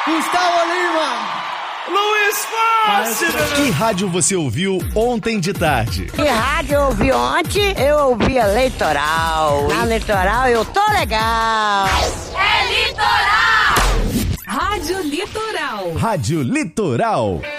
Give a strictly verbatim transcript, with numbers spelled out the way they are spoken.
Gustavo Lima. Luiz Fácil. Que rádio você ouviu ontem de tarde? Que rádio eu ouvi ontem? Eu ouvi a Litoral. Na Litoral eu tô legal. É Litoral. Rádio Litoral. Rádio Litoral.